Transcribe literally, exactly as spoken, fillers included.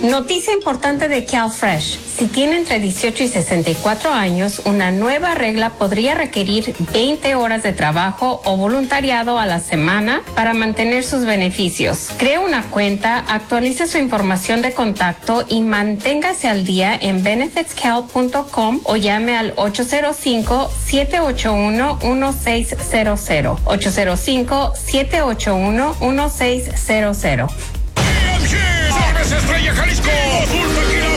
Noticia importante de CalFresh. Si tiene entre dieciocho y sesenta y cuatro años, una nueva regla podría requerir veinte horas de trabajo o voluntariado a la semana para mantener sus beneficios. Cree una cuenta, actualice su información de contacto y manténgase al día en benefits cal punto com o llame al ocho cero cinco, siete ocho uno, uno seis cero cero. ocho cero cinco, siete ocho uno, uno seis cero cero. Estrella Jalisco,